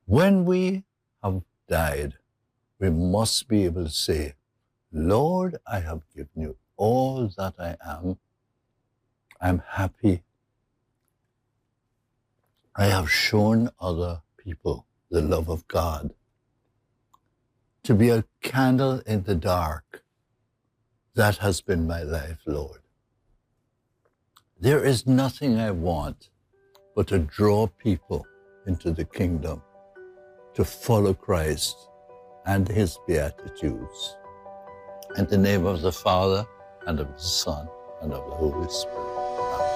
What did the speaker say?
When we have died, we must be able to say, Lord, I have given you all that I am. I'm happy. I have shown other people the love of God. To be a candle in the dark, that has been my life, Lord. There is nothing I want but to draw people into the kingdom, to follow Christ and his beatitudes. In the name of the Father, and of the Son, and of the Holy Spirit.